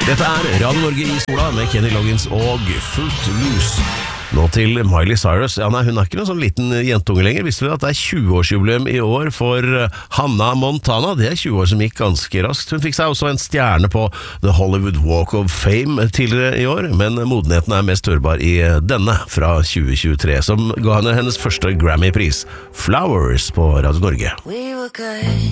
Dette Radio Norge I sola med Kenny Loggins og Footloose. Nå til Miley Cyrus. Ja, nei, hun ikke noen sånn liten jentunge lenger. Visste du at det 20-årsjubileum I år for Hannah Montana? Det 20 år som gikk ganske raskt. Hun fikk seg også en stjerne på The Hollywood Walk of Fame tidligere I år, men modenheten mest hørbar I denne fra 2023, som ga henne hennes første Grammy-pris, Flowers på Radio Norge.